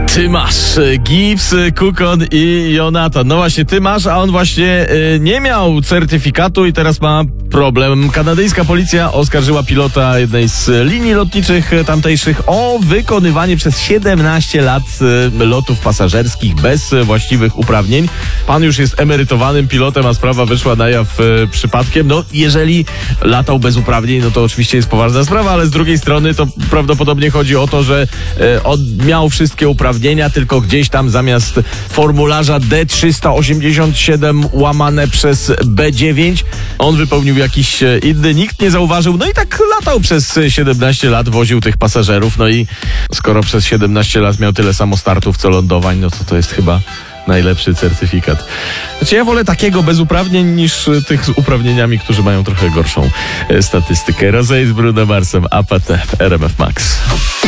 Ty masz Gibbs, Kukon i Jonatan. No właśnie, ty masz, a on właśnie nie miał certyfikatu i teraz ma problem. Kanadyjska policja oskarżyła pilota jednej z linii lotniczych tamtejszych o wykonywanie przez 17 lat lotów pasażerskich bez właściwych uprawnień. Pan już jest emerytowanym pilotem, a sprawa wyszła na jaw przypadkiem. No, jeżeli latał bez uprawnień, no to oczywiście jest poważna sprawa, ale z drugiej strony to prawdopodobnie chodzi o to, że on miał wszystkie uprawnienia, tylko gdzieś tam zamiast formularza D387 łamane przez B9 on wypełnił jakiś inny, nikt nie zauważył, no i tak latał przez 17 lat, woził tych pasażerów, no i skoro przez 17 lat miał tyle samo startów co lądowań, no to jest chyba najlepszy certyfikat. Znaczy ja wolę takiego bez uprawnień niż tych z uprawnieniami, którzy mają trochę gorszą statystykę. Rosé z Bruno Marsem, APT w RMF Max.